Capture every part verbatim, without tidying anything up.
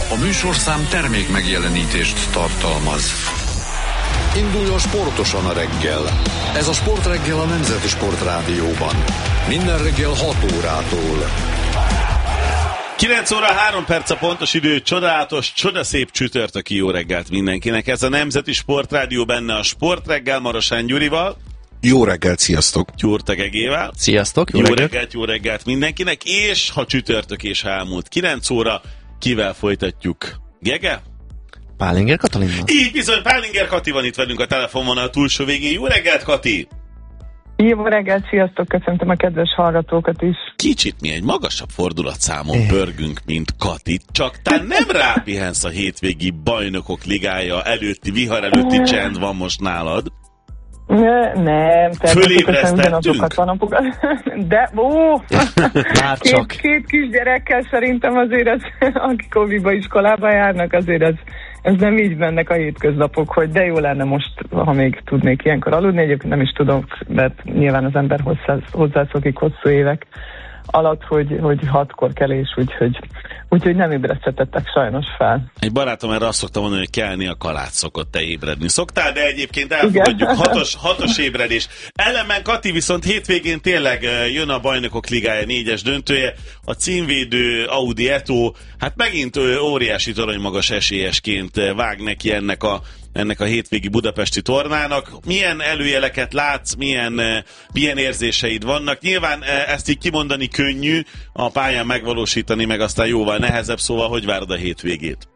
A műsorszám termék megjelenítést tartalmaz. Induljon sportosan a reggel. Ez a Sportreggel a Nemzeti Sportrádióban. Minden reggel hat órától. kilenc óra három perc a pontos idő, csodálatos, csodaszép csütörtöki jó reggelt mindenkinek. Ez a Nemzeti Sportrádió, benne a Sportreggel Marosán Gyurival. Jó reggelt, sziasztok! Gyurta Gegével. Sziasztok, jó, jó reggelt. reggelt! Jó reggelt mindenkinek, és ha csütörtök és elmúlt kilenc óra, kivel folytatjuk? Gege? Pálinger Katalinnal. Így bizony, Pálinger Kati van itt velünk a telefonvonal túlsó végén. Jó reggelt, Kati! Jó reggelt, sziasztok, köszöntöm a kedves hallgatókat is. Kicsit mi egy magasabb fordulatszámon pörgünk, mint Kati, csak te nem rápihensz a hétvégi Bajnokok Ligája előtti, vihar előtti csend van most nálad. Ne, nem, természetesen ugyanazokat a napokat. De, ó! két, két kisgyerekkel szerintem azért ez, akik óviba, iskolába járnak, azért ez, ez nem így mennek a hétköznapok, hogy de jó lenne most, ha még tudnék ilyenkor aludni, egyébként nem is tudom, mert nyilván az ember hozzá, hozzászokik hosszú évek alatt, hogy, hogy hatkor kelés, úgyhogy, úgyhogy nem ébresztettek sajnos fel. Egy barátom erre azt szokta mondani, hogy kelni a kalát szokott te ébredni. Szoktál, de egyébként elfogadjuk, hatos, hatos ébredés. Ellenben Kati viszont hétvégén tényleg jön a Bajnokok Ligája négyes döntője, a címvédő Audi Eto, hát megint óriási toronymagas esélyesként vág neki ennek a ennek a hétvégi budapesti tornának. Milyen előjeleket látsz, milyen, milyen érzéseid vannak? Nyilván ezt így kimondani könnyű, a pályán megvalósítani meg aztán jóval nehezebb, szóval hogy várod a hétvégét?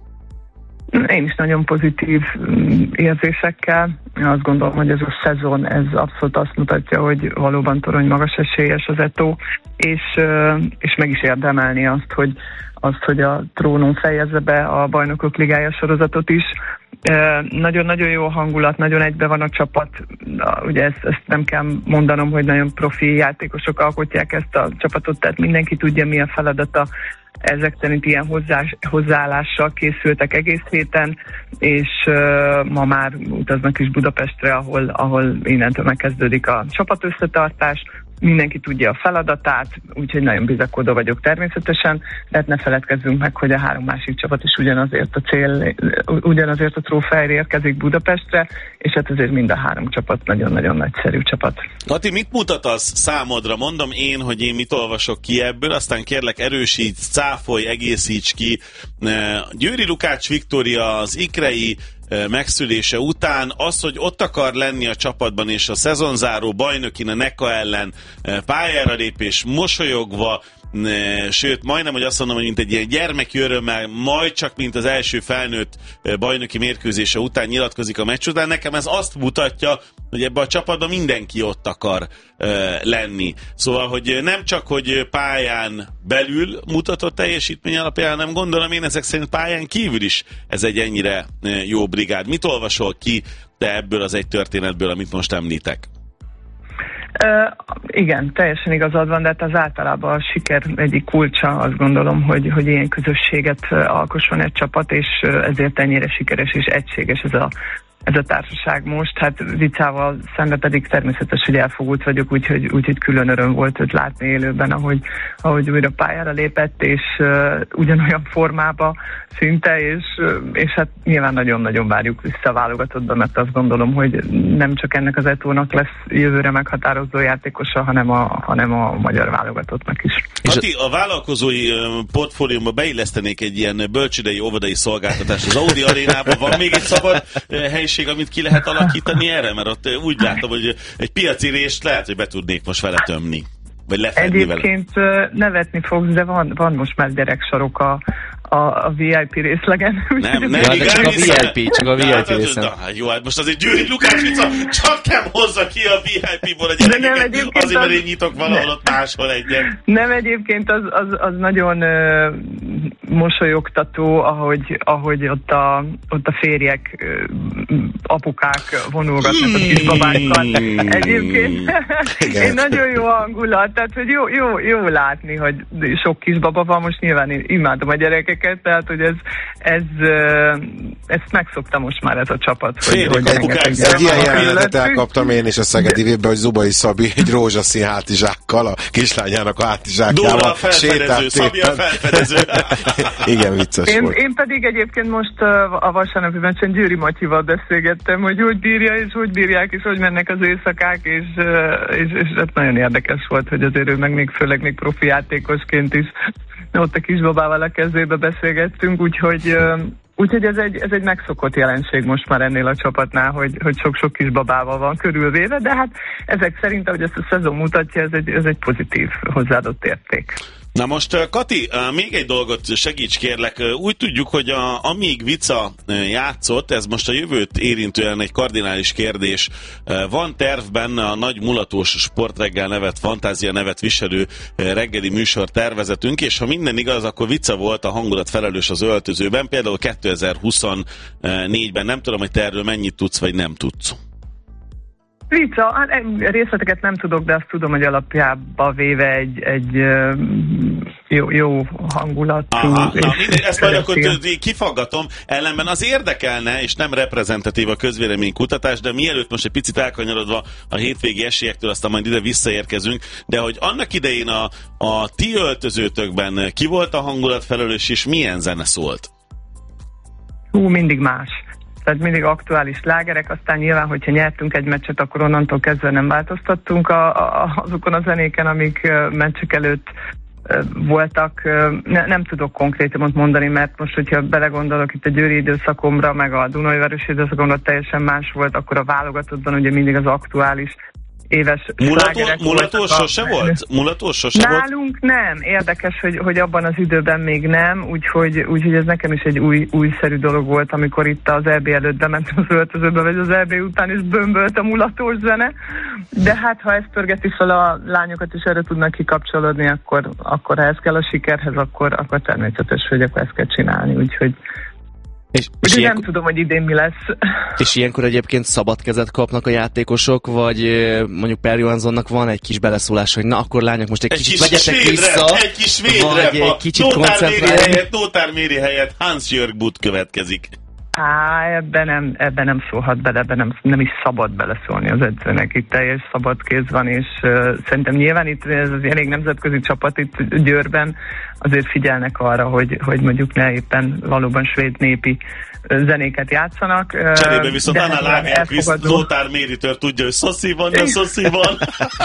Én is nagyon pozitív érzésekkel. Én azt gondolom, hogy ez a szezon, ez abszolút azt mutatja, hogy valóban torony magas esélyes az Eto, és, és meg is érdemelni azt, hogy, azt, hogy a trónon fejezze be a Bajnokok Ligája sorozatot is. Nagyon-nagyon jó hangulat, nagyon egybe van a csapat, ugye ezt, ezt nem kell mondanom, hogy nagyon profi játékosok alkotják ezt a csapatot, tehát mindenki tudja, mi a feladata. Ezek szerint ilyen hozzá, hozzáállással készültek egész héten, és uh, ma már utaznak is Budapestre, ahol, ahol innentől megkezdődik a csapatösszetartás. Mindenki tudja a feladatát, úgyhogy nagyon bizakodó vagyok természetesen, de hát ne feledkezzünk meg, hogy a három másik csapat is ugyanazért a cél, ugyanazért a trófeáért érkezik Budapestre, és hát azért mind a három csapat nagyon-nagyon nagyszerű csapat. Kati, mit mutat az számodra? Mondom én, hogy én mit olvasok ki ebből, aztán kérlek erősíts, cáfolj, egészíts ki. Győri Lukács Viktória az ikrei megszülése után az, hogy ott akar lenni a csapatban, és a szezonzáró bajnokin a Neka ellen pályára lépés mosolyogva, sőt, majdnem, hogy azt mondom, hogy mint egy ilyen gyermeki örömmel, majd csak mint az első felnőtt bajnoki mérkőzése után nyilatkozik a meccs után. Nekem ez azt mutatja, hogy ebben a csapatban mindenki ott akar uh, lenni. Szóval, hogy nem csak, hogy pályán belül mutatott teljesítmény alapján, nem gondolom én ezek szerint pályán kívül is ez egy ennyire uh, jó brigád. Mit olvasol ki te ebből az egy történetből, amit most említek? Uh, igen, teljesen igazad van, de hát az általában a siker egyik kulcsa, azt gondolom, hogy, hogy ilyen közösséget alkosson egy csapat, és ezért ennyire sikeres és egységes ez a ez a társaság most, hát Vicával szemben pedig természetes, hogy elfogult vagyok, úgyhogy, úgyhogy külön öröm volt őt látni élőben, ahogy, ahogy újra pályára lépett, és uh, ugyanolyan formába szinte, és, uh, és hát nyilván nagyon-nagyon várjuk vissza a válogatottba, mert azt gondolom, hogy nem csak ennek az Etónak lesz jövőre meghatározó játékosa, hanem a, hanem a magyar válogatottnak is. Kati, a vállalkozói portfóliumba beillesztenék egy ilyen bölcsődei, óvodai szolgáltatást. Az Audi arénában van még egy szabad helység, amit ki lehet alakítani erre? Mert ott úgy látom, hogy egy piaci részt lehet, hogy be tudnék most vele tömni. Vagy lefedni Egyébként vele. Nevetni fogsz, de van, van most már gyereksarok a, a, a vé i pé részlegen. Nem, nem, ja, csak a vé i pé, csak a vé i pé részen. Na, jó, hát most azért Győri Lukács Vica csak nem hozza ki a vé i pé-ból a gyerekeket, azért, mert én nyitok valahol ott máshol egyet. Nem, egyébként az, az, az nagyon uh, mosolyogtató, ahogy, ahogy ott, a, ott a férjek, uh, apukák vonulgatnak a kisbabákkal. Egyébként én nagyon jó hangulat, tehát hogy jó, jó, jó látni, hogy sok kisbaba van, most nyilván én imádom a gyerekeket, tehát hogy ez, ez, ezt megszokta most már ez a csapat. Hogy, hogy egy, egy ilyen jelenetet elkaptam én is a Szegedi Vébbe, hogy Zubai Szabi egy rózsaszín hátizsákkal, a kislányának a hátizsákjával Dóra a felfedező, Szabi a felfedező. Igen, vicces én, volt. én pedig egyébként most a vasárnapi meccsen Győri Matyival beszélgettem, hogy hogy bírja, és hogy bírják, és hogy mennek az éjszakák, és, és, és ez nagyon érdekes volt, hogy azért ő meg még főleg még profi játékosként is ott a kisbabával a kezébe beszélgettünk, úgyhogy Úgyhogy ez egy, ez egy megszokott jelenség most már ennél a csapatnál, hogy, hogy sok-sok kis babával van körülvéve, de hát ezek szerint, ahogy ezt a szezon mutatja, ez egy, ez egy pozitív hozzáadott érték. Na most, Kati, még egy dolgot segíts kérlek. Úgy tudjuk, hogy a, amíg Vica játszott, ez most a jövőt érintően egy kardinális kérdés. Van tervben a nagy mulatós sportreggel nevet, fantázia nevet viselő reggeli műsor tervezetünk, és ha minden igaz, akkor Vica volt a hangulat felelős az öltözőben, például kétezer-huszonnégyben. Nem tudom, hogy te erről mennyit tudsz, vagy nem tudsz. Vica, hát részleteket nem tudok, de azt tudom, hogy alapjába véve egy, egy jó, jó hangulatú. Aha, na, mindegy, ezt majd akkor kifaggatom. Ellenben az érdekelne, és nem reprezentatív a közvéleménykutatás, de mielőtt most egy picit elkanyarodva a hétvégi esélyektől, aztán majd ide visszaérkezünk, de hogy annak idején a, a ti öltözőtökben ki volt a hangulatfelelős, és milyen zene szólt? Hú, mindig más. Tehát mindig aktuális slágerek, aztán nyilván, hogyha nyertünk egy meccset, akkor onnantól kezdve nem változtattunk a, a, azokon a zenéken, amik uh, meccsek előtt uh, voltak. Uh, ne, nem tudok konkrétumot mondani, mert most, hogyha belegondolok itt a győri időszakomra, meg a Dunajvárosi időszakomra teljesen más volt, akkor a válogatottban ugye mindig az aktuális éves slágerek Mulató sose volt? Mulató sose volt? Nálunk nem. Érdekes, hogy, hogy abban az időben még nem, úgyhogy, úgyhogy ez nekem is egy új, újszerű dolog volt, amikor itt az é bé előtt bementem az öltözőbe, vagy az é bé után is bömbölt a mulatós zene. De hát, ha ez pörgeti fel a lányokat, és erre tudnak kikapcsolódni, akkor, akkor ha ez kell a sikerhez, akkor, akkor természetes, hogy akkor ezt kell csinálni. Úgyhogy És, és Ugye ilyenkor, nem tudom, hogy idén mi lesz. És ilyenkor egyébként szabad kezet kapnak a játékosok, vagy mondjuk Per Johanssonnak van egy kis beleszólás, hogy na akkor lányok, most egy, egy kicsit vegyetek vissza, egy kis svédre, vagy egy kicsit koncentrálni. Nótár Méri helyett Hans-Jörg Butt következik. Á, ebben nem, ebben nem szólhat bele, ebben nem, nem is szabad beleszólni az edzőnek. Itt teljes szabad kéz van, és uh, szerintem nyilván itt ez az elég nemzetközi csapat itt Győrben azért figyelnek arra, hogy, hogy mondjuk ne éppen valóban svéd népi zenéket játszanak. Cserébe viszont Anna Lagerkvist Nótár Méritől tudja, hogy szoszi van, de szoszi van.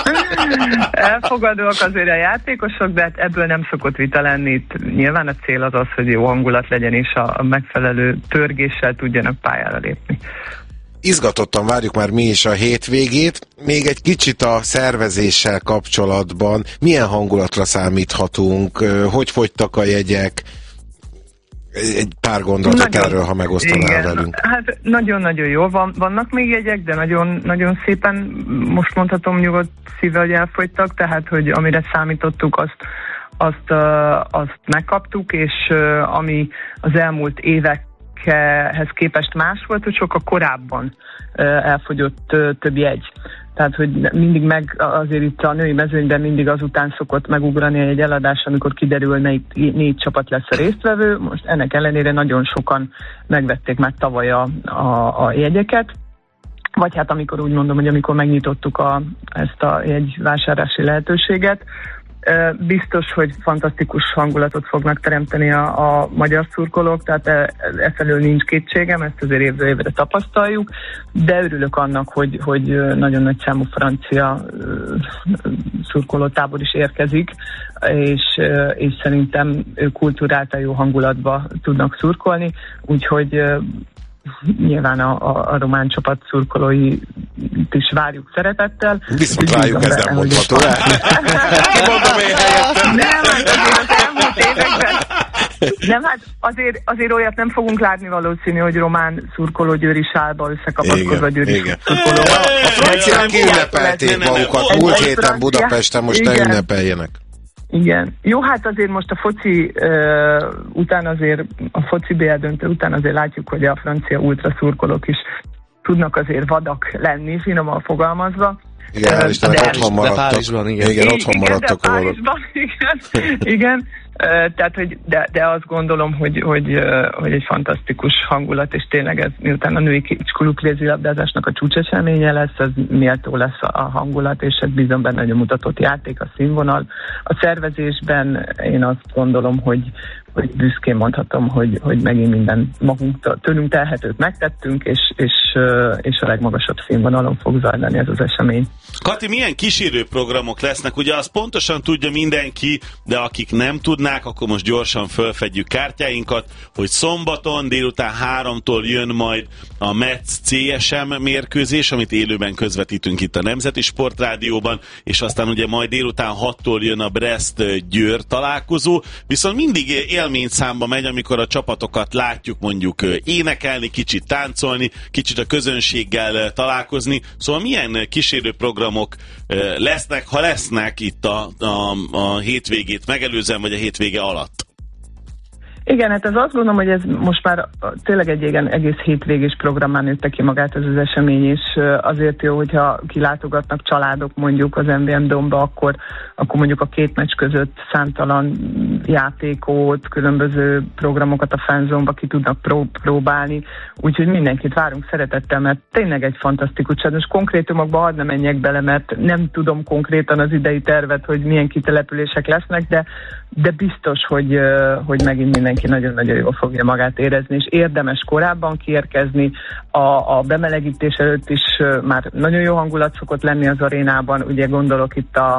Elfogadóak azért a játékosok, de hát ebből nem szokott vita lenni. Itt nyilván a cél az az, hogy jó hangulat legyen, és a megfelelő törgéssel tudjanak pályára lépni. Izgatottan várjuk már mi is a hétvégét. Még egy kicsit a szervezéssel kapcsolatban. Milyen hangulatra számíthatunk? Hogy fogytak a jegyek? Egy pár gondolatot nagyon, erről, ha megosztanál igen, velünk. Hát nagyon-nagyon jó. Van, vannak még jegyek, de nagyon, nagyon szépen, most mondhatom nyugodt szívvel, hogy elfogytak, tehát, hogy amire számítottuk, azt, azt, azt megkaptuk, és ami az elmúlt évekhez képest más volt, hogy sokkal korábban elfogyott több jegy. Tehát, hogy mindig meg, azért itt a női mezőnyben mindig azután szokott megugrani egy eladás, amikor kiderül, melyik négy csapat lesz a résztvevő. Most ennek ellenére nagyon sokan megvették már tavaly a, a, a jegyeket. Vagy hát amikor úgy mondom, hogy amikor megnyitottuk a, ezt a jegyvásárlási lehetőséget, biztos, hogy fantasztikus hangulatot fognak teremteni a, a magyar szurkolók, tehát e, e felől nincs kétségem, ezt azért évről évre tapasztaljuk, de örülök annak, hogy, hogy nagyon nagy számú francia szurkolótábor is érkezik, és, és szerintem kulturáltan jó hangulatba tudnak szurkolni, úgyhogy nyilván a, a, a román csapat szurkolói is várjuk szeretettel. Viszont várjuk, ez nem mondható el. Kimondom én helyettem. Nem, hát azért az elmúlt években nem, hát azért, azért olyat nem fogunk látni valószínű, hogy román szurkoló győri sálba összekapaszkodva győri szurkolóval. A franciák ünnepelték magukat múlt héten Budapesten, most ne ünnepeljenek. Igen. Jó, hát azért most a foci uh, után azért, a foci bé el döntő után azért látjuk, hogy a francia ultra szurkolók is tudnak azért vadak lenni, finoman fogalmazva. Igen, uh, Istenek, otthon maradtak. Párizsban, igen. Igen, otthon igen, maradtak a valók. Igen, igen. Uh, tehát, hogy de, de azt gondolom, hogy, hogy, uh, hogy egy fantasztikus hangulat, és tényleg ez miután a női kiskolú kézilabdázásnak a csúcseseménye lesz, ez méltó lesz a hangulat, és ez bizony benne nagyon mutatott játék, a színvonal. A szervezésben én azt gondolom, hogy, hogy büszkén mondhatom, hogy, hogy megint minden magunk tőlünk telhetőt megtettünk, és, és, és a legmagasabb színvonalon fog zajlani ez az esemény. Kati, milyen kísérőprogramok lesznek? Ugye azt pontosan tudja mindenki, de akik nem tudnák, akkor most gyorsan fölfedjük kártyáinkat, hogy szombaton délután háromtól jön majd a Metsz cé es em mérkőzés, amit élőben közvetítünk itt a Nemzeti Sportrádióban, és aztán ugye majd délután hattól jön a Brest-Győr találkozó, viszont mindig élményszámba megy, amikor a csapatokat látjuk mondjuk énekelni, kicsit táncolni, kicsit a közönséggel találkozni, szóval milyen kísérőprogramok lesznek, ha lesznek itt a, a, a hétvégét megelőzően, vagy a hétvége alatt? Igen, hát ez azt gondolom, hogy ez most már tényleg egy igen egész hétvégés programán nőtte ki magát ez az esemény, és azért jó, hogyha kilátogatnak családok mondjuk az em vé em Domba, akkor, akkor mondjuk a két meccs között számtalan játékot, különböző programokat a fanzone-ba ki tudnak pró- próbálni, úgyhogy mindenkit várunk szeretettel, mert tényleg egy fantasztikus család. Most konkrétumokba hadd ne menjek bele, mert nem tudom konkrétan az idei tervet, hogy milyen kitelepülések lesznek, de, de biztos, hogy, hogy megint mindenki nagyon-nagyon jól fogja magát érezni, és érdemes korábban kiérkezni. A, a bemelegítés előtt is már nagyon jó hangulat szokott lenni az arénában, ugye gondolok itt a,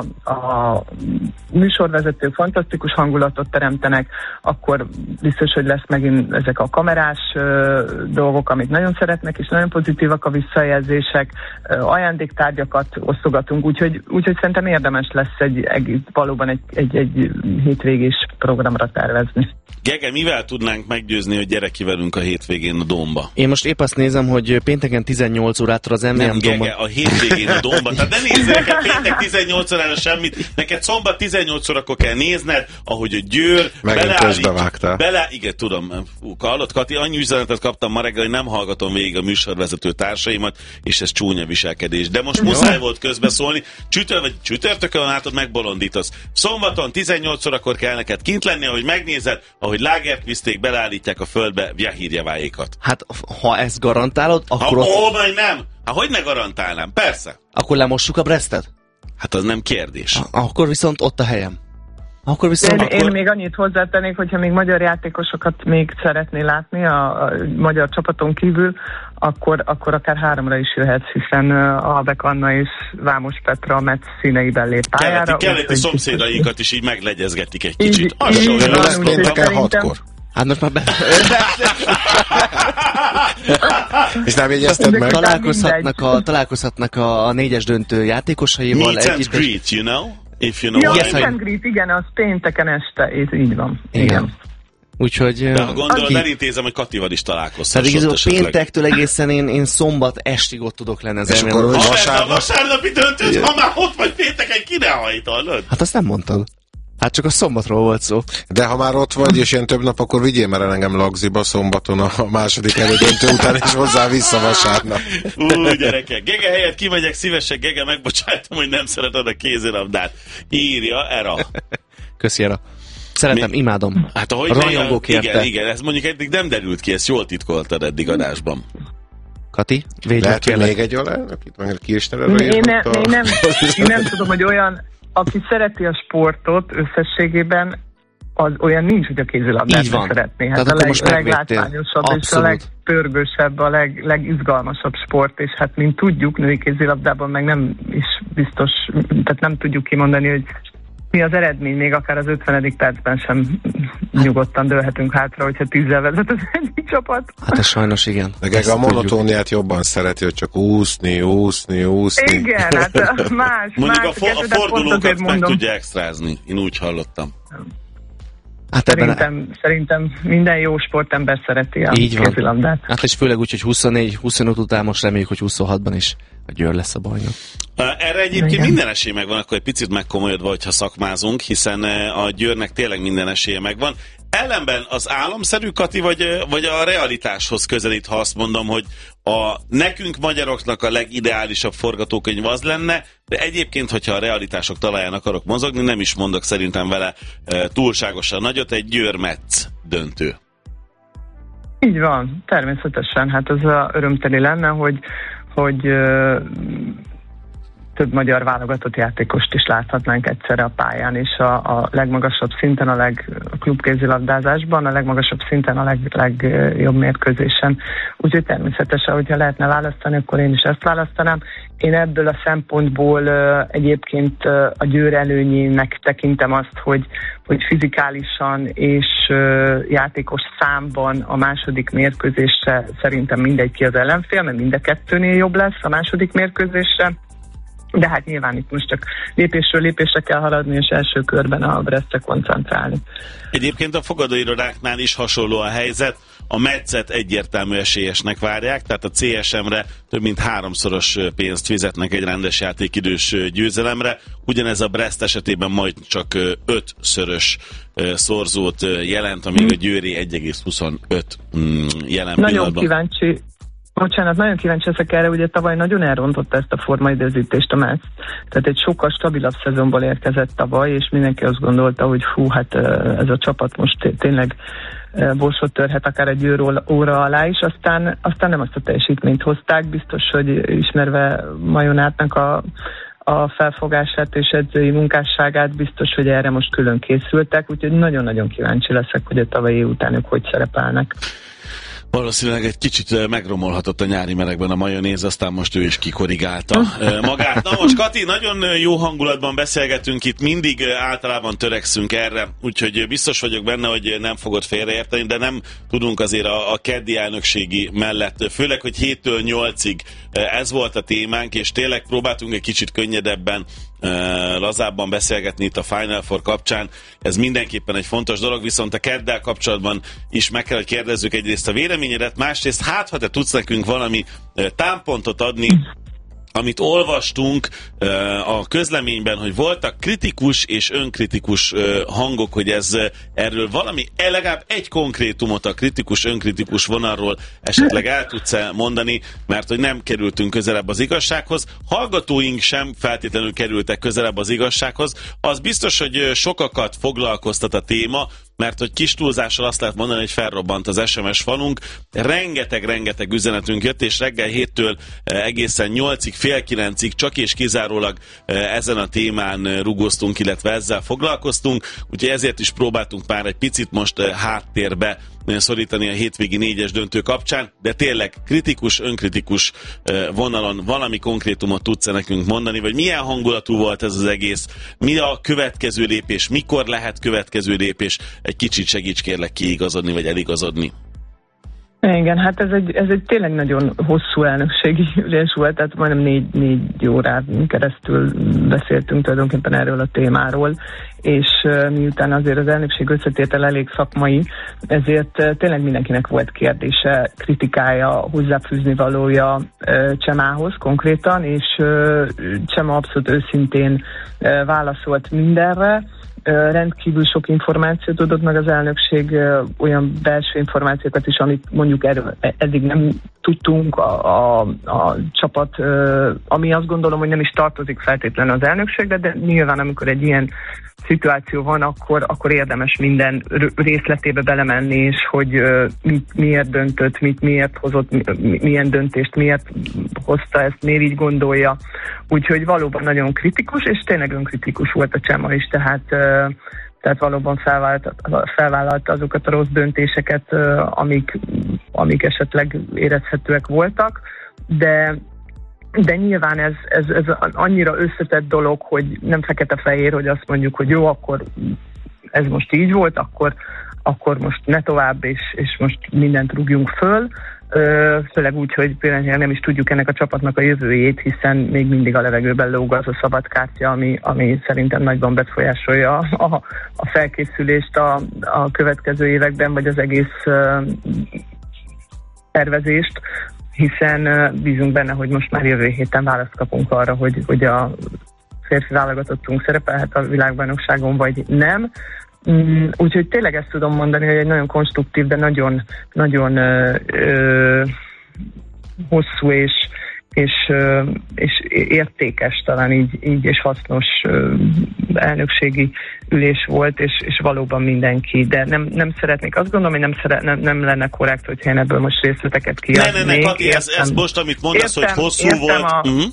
a műsorvezetők fantasztikus hangulatot teremtenek, akkor biztos, hogy lesz megint ezek a kamerás dolgok, amit nagyon szeretnek, és nagyon pozitívak a visszajelzések, ajándéktárgyakat osztogatunk, úgyhogy, úgyhogy szerintem érdemes lesz egy, egy valóban egy, egy, egy hétvégés programra tervezni. Gege, mivel tudnánk meggyőzni, hogy gyere ki velünk a hétvégén a Domba? Én most épp azt nézem, hogy pénteken tizennyolc órától az em vé em Nem, Domba... Gege, a hétvégén a Domba. Tehát ne nézz neked péntek tizennyolc órára semmit, neked szombat tizennyolc órakor kell nézned, ahogy a Győr beleállít. Bele, igen, tudom. Fú, hallott, Kati, annyi üzenetet kaptam ma reggel, hogy nem hallgatom végig a műsorvezető társaimat, és ez csúnya viselkedés. De most muszáj volt közbeszólni. Csütör, vagy csütörtökön látod, megbolondítasz. Szombaton tizennyolc órakor kell neked kint lenni, ahogy megnézed, ahogy Lagerkvisték beleállítják a földbe Vyahirjeváékat. Hát, ha ezt garantálod, akkor... Ha, ott... Ó, majd nem! Hát hogy ne garantálnám? Persze. Akkor lemossuk a Brestet? Hát az nem kérdés. A- akkor viszont ott a helyem. Akkor viszont... Én, akkor... én még annyit hozzátennék, hogyha még magyar játékosokat még szeretné látni a, a magyar csapaton kívül, akkor, akkor akár háromra is jöhetsz, hiszen Albek Anna és Vámos Petra a Metsz színeiben lép pályára. Keleti szomszédainkat is így meglegyezgetik egy kicsit. Így, Az így, sem van, lesz úgyhogy pénteken szerintem- hatkor. Hát most már be... És nem jegyezted meg? találkozhatnak, a, találkozhatnak a, a négyes döntő játékosaival. Meet and együtt- greet, you know? If you know Ja, what Yes, I meet mean. and greet, igen, az pénteken este, ez így van. Igen. Igen. Úgyhogy... De ha gondolod, aki- elintézem, hogy Katival is találkoztam. Pedig ez a péntektől egészen én, én szombat estig ott tudok lenni az És em vé em. akkor, hogy Ha vasárnap- a vasárnapi döntőt, ha már ott vagy pénteken, ki ne hajtalod? Hát azt nem mondtad. Hát csak a szombatról volt szó. De ha már ott vagy, és ilyen több nap, akkor vigyél már el engem Lagziba szombaton a második elődöntő után, és hozzá vissza vasárnap. Ú, gyerekek, Gege helyett kimegyek szívesen, Gege, megbocsájtom, hogy nem szereted a kézilabdát. Írja, Era. Köszi, Era. Szeretem, Mi? imádom. Hát ahogy Rajongók igen, érte. igen, ez mondjuk eddig nem derült ki, ezt jól titkoltad eddig adásban. Kati, védj meg Lehet, hogy kérlek. még egy alelnök? Itt meg Kirstenerre Én, én, ne, írott a- én, nem, én nem tudom, hogy olyan, aki szereti a sportot összességében, az olyan nincs, hogy a kézilabdát Így van. szeretné. Hát Tehát a akkor leg, most megvédtél. leglátmányosabb és a Abszolút. legpörgősebb, a leg, legizgalmasabb sport, és hát mint tudjuk, női kézilabdában meg nem is biztos, tehát nem tudjuk kimondani, hogy mi az eredmény, még akár az ötvenedik percben sem nyugodtan dőlhetünk hátra, hogyha tízzel vezet az egyik csapat. Hát ez sajnos igen. De Gege a monotóniát jobban szereti, hogy csak úszni, úszni, úszni. Igen, hát más, Mondjuk más. a, fo- a de pont fordulókat azért meg mondom. tudja extrázni. Én úgy hallottam. Hát ebben... Szerintem, szerintem minden jó sportember szereti a Így van. kézilabdát. Hát és főleg úgy, hogy huszonnégy huszonöt után most reméljük, hogy huszonhatban is a Győr lesz a bajnok. Erre egyébként Igen. minden esély megvan, akkor egy picit megkomolyodva, hogyha szakmázunk, hiszen a Győrnek tényleg minden esélye megvan. Ellenben az álomszerű, Kati, vagy, vagy a realitáshoz közelít, ha azt mondom, hogy a nekünk magyaroknak a legideálisabb forgatókönyv az lenne, de egyébként, hogyha a realitások talaján akarok mozogni, nem is mondok szerintem vele e, túlságosan nagyot, egy Győr-Metsz döntő. Így van, természetesen. Hát az a örömteli lenne, hogy, hogy több magyar válogatott játékost is láthatnánk egyszerre a pályán, és a, a legmagasabb szinten, a, leg, a klubkézilabdázásban, a legmagasabb szinten, a leg, legjobb mérkőzésen. Úgyhogy természetesen, hogyha lehetne választani, akkor én is ezt választanám. Én ebből a szempontból uh, egyébként uh, a Győr előnyének tekintem azt, hogy, hogy fizikálisan és uh, játékos számban a második mérkőzésre szerintem mindegy ki az ellenfél, mert mind a kettőnél jobb lesz a második mérkőzésre. De hát nyilván itt most csak lépésről lépésre kell haladni, és első körben a Brestre koncentrálni. Egyébként a fogadóirodáknál is hasonló a helyzet. A Metszet egyértelmű esélyesnek várják, tehát a cé es em-re több mint háromszoros pénzt fizetnek egy rendes játékidős győzelemre. Ugyanez a Brest esetében majd csak ötszörös szorzót jelent, amíg a Győri egy egész huszonöt jelen Nagyon pillanatban. kíváncsi. Bocsánat, nagyon kíváncsi leszek erre, ugye tavaly nagyon elrontotta ezt a formaidőzítést a Metsz. Tehát egy sokkal stabilabb szezonból érkezett tavaly, és mindenki azt gondolta, hogy fú, hát ez a csapat most tényleg borsot törhet akár egy Győr óra alá is, aztán, aztán nem azt a teljesítményt hozták, biztos, hogy ismerve Majonátnak a, a felfogását és edzői munkásságát, biztos, hogy erre most külön készültek, úgyhogy nagyon-nagyon kíváncsi leszek, hogy a tavalyi után ők hogy szerepelnek. Valószínűleg egy kicsit megromolhatott a nyári melegben a majonéz, aztán most ő is kikorrigálta magát. Na most, Kati, nagyon jó hangulatban beszélgetünk itt, mindig általában törekszünk erre, úgyhogy biztos vagyok benne, hogy nem fogod félreérteni, de nem tudunk azért a, a keddi elnökségi mellett, főleg, hogy héttől nyolcig ez volt a témánk, és tényleg próbáltunk egy kicsit könnyedebben, lazábban beszélgetni itt a Final Four kapcsán. Ez mindenképpen egy fontos dolog, viszont a keddel kapcsolatban is meg kell, hogy kérdezzük egyrészt a véleményedet, másrészt hát, ha te tudsz nekünk valami támpontot adni, amit olvastunk a közleményben, hogy voltak kritikus és önkritikus hangok, hogy ez erről valami, legalább egy konkrétumot a kritikus-önkritikus vonalról esetleg el tudsz mondani, mert hogy nem kerültünk közelebb az igazsághoz. Hallgatóink sem feltétlenül kerültek közelebb az igazsághoz. Az biztos, hogy sokakat foglalkoztat a téma, mert hogy kis túlzással azt lehet mondani, hogy felrobbant az es em es falunk. Rengeteg-rengeteg üzenetünk jött, és reggel héttől egészen nyolcig, fél kilencig csak és kizárólag ezen a témán rugoztunk, illetve ezzel foglalkoztunk, úgyhogy ezért is próbáltunk már egy picit most háttérbe szorítani a hétvégi négyes döntő kapcsán, de tényleg kritikus, önkritikus vonalon valami konkrétumot tudsz nekünk mondani, vagy milyen hangulatú volt ez az egész, mi a következő lépés, mikor lehet következő lépés, egy kicsit segíts kérlek kiigazodni, vagy eligazodni. Igen, hát ez egy, ez egy tényleg nagyon hosszú elnökségi ülés volt, tehát majdnem négy, négy órán keresztül beszéltünk tulajdonképpen erről a témáról, és uh, miután azért az elnökség összetétel elég szakmai, ezért uh, tényleg mindenkinek volt kérdése, kritikája, hozzáfűzni valója uh, Csemához konkrétan, és uh, Csema abszolút őszintén uh, válaszolt mindenre. Rendkívül sok információt adott meg az elnökség, olyan belső információkat is, amit mondjuk erről eddig nem tudtunk, a, a, a csapat, ami azt gondolom, hogy nem is tartozik feltétlenül az elnökségbe, de nyilván amikor egy ilyen szituáció van, akkor, akkor érdemes minden részletébe belemenni, és hogy mit, miért döntött, mit miért hozott, milyen döntést miért hozta ezt, miért így gondolja. Úgyhogy valóban nagyon kritikus, és tényleg önkritikus volt a Csema is, tehát, tehát valóban felvállalta, felvállalta azokat a rossz döntéseket, amik, amik esetleg érezhetőek voltak, de De nyilván ez, ez, ez annyira összetett dolog, hogy nem fekete-fehér, hogy azt mondjuk, hogy jó, akkor ez most így volt, akkor, akkor most ne tovább, és, és most mindent rúgjunk föl. Főleg úgy, hogy például nem is tudjuk ennek a csapatnak a jövőjét, hiszen még mindig a levegőben lóg az a szabad kártya, ami, ami szerintem nagyban befolyásolja a, a felkészülést a, a következő években, vagy az egész uh, tervezést, hiszen bízunk benne, hogy most már jövő héten választ kapunk arra, hogy, hogy a férfi válogatottunk szerepelhet a világbajnokságon, vagy nem. Úgyhogy tényleg ezt tudom mondani, hogy egy nagyon konstruktív, de nagyon, nagyon ö, ö, hosszú és, és, ö, és értékes, talán így, így és hasznos ö, elnökségi ülés volt, és, és valóban mindenki, de nem, nem szeretnék, azt gondolom, hogy nem, szeret, nem, nem lenne korrekt, hogyha én ebből most részleteket kiadnék. Ne, ne, ne, Kati, ez, ez most, amit mondasz, értem, hogy hosszú volt. A, uh-huh.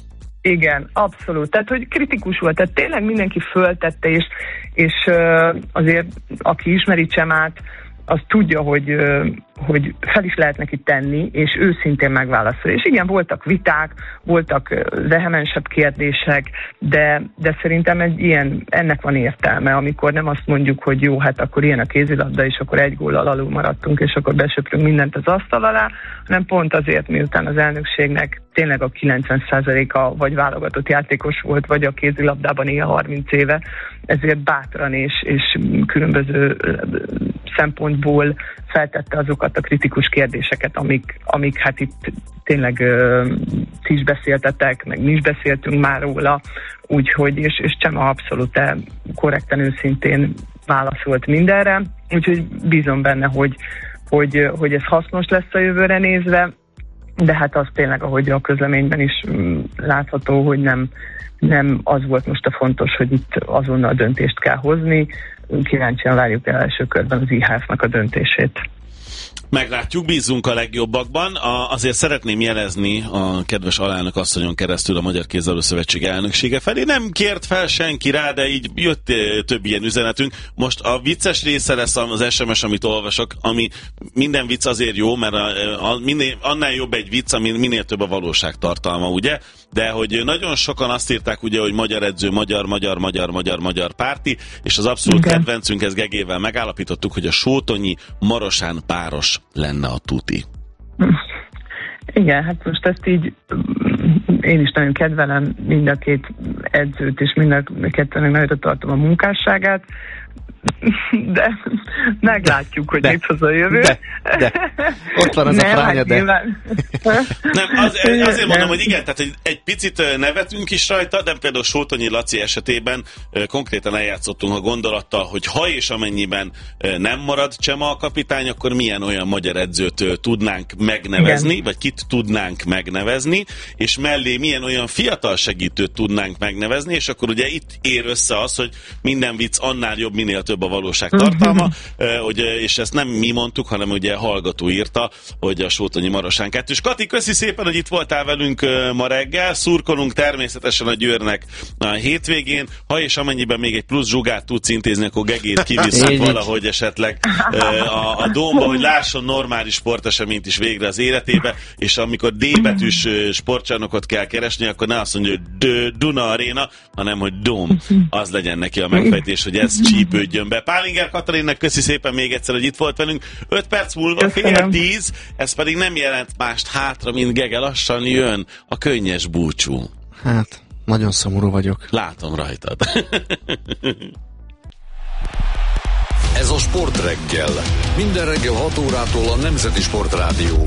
Igen, abszolút. Tehát, hogy kritikus volt. Tehát tényleg mindenki föltette, és, és azért, aki ismeri Csemát, az tudja, hogy, hogy fel is lehet neki tenni, és őszintén megválaszol. És igen, voltak viták, voltak vehemensebb kérdések, de, de szerintem egy ilyen, ennek van értelme, amikor nem azt mondjuk, hogy jó, hát akkor ilyen a kézilabda, és akkor egy góllal alul maradtunk, és akkor besöprünk mindent az asztal alá, hanem pont azért, miután az elnökségnek tényleg a kilencven százaléka vagy válogatott játékos volt, vagy a kézilabdában ilyen harminc éve, ezért bátran és, és különböző szempontból feltette azokat a kritikus kérdéseket, amik, amik hát itt tényleg uh, ti is beszéltetek, meg mi is beszéltünk már róla, úgyhogy, és, és Csema abszolút korrekten, őszintén válaszolt mindenre, úgyhogy bízom benne, hogy, hogy, hogy ez hasznos lesz a jövőre nézve, de hát az tényleg, ahogy a közleményben is látható, hogy nem, nem az volt most a fontos, hogy itt azonnal döntést kell hozni. Kíváncsian várjuk el első körben az i há ef-nek a döntését. Meglátjuk, bízunk a legjobbakban. A, azért szeretném jelezni a kedves alelnök asszonyon keresztül a Magyar Kézilabda Szövetség elnöksége felé. Nem kért fel senki rá, de így jött több ilyen üzenetünk. Most a vicces része lesz az es em es, amit olvasok, ami minden vicc azért jó, mert a, a, minél, annál jobb egy vicc, ami minél több a valóság tartalma, ugye? De hogy nagyon sokan azt írták, ugye, hogy magyar edző, magyar, magyar, magyar, magyar, magyar párti, és az abszolút okay. kedvencünk, ez Gegével megállapítottuk, hogy a Sótonyi Marosán páros lenne a tuti. Igen, hát most ezt így én is nagyon kedvelem mind a két edzőt, és mind a kettőnek nagyra tartom a munkásságát, de meglátjuk, hogy mit hoz a jövő. De, de. Ott van az nem, a fránya, de. Nem, az, azért mondom, hogy igen, tehát egy, egy picit nevetünk is rajta, de például Sótonyi Laci esetében konkrétan eljátszottunk a gondolattal, hogy ha és amennyiben nem marad Csema a kapitány, akkor milyen olyan magyar edzőt tudnánk megnevezni, igen. vagy kit tudnánk megnevezni, és mellé milyen olyan fiatal segítőt tudnánk megnevezni, és akkor ugye itt ér össze az, hogy minden vicc annál jobb, minél több a valóság tartalma, hogy, és ezt nem mi mondtuk, hanem ugye hallgató írta, hogy a Sótonyi Marosán kettős. Kati, köszi szépen, hogy itt voltál velünk ma reggel, szurkolunk természetesen a Győrnek a hétvégén, ha és amennyiben még egy plusz zsugát tudsz intézni, akkor Gegét kivisszük valahogy esetleg a, a dómba, hogy lásson normális sporteseményt is végre az életébe, és amikor D betűs sportcsarnokot kell keresni, akkor ne azt mondja, hogy Duna Arena, hanem hogy Dóm. Az legyen neki a megfejtés, hogy ez csípődjön be. Pálinger Katalinnak köszi szépen még egyszer, hogy itt volt velünk. öt perc múlva fél tíz, ez pedig nem jelent mást hátra, mint Gege, lassan jön a könnyes búcsú. Hát, nagyon szomorú vagyok. Látom rajtad. Ez a Sportreggel. Minden reggel hat órától a Nemzeti Sportrádióban.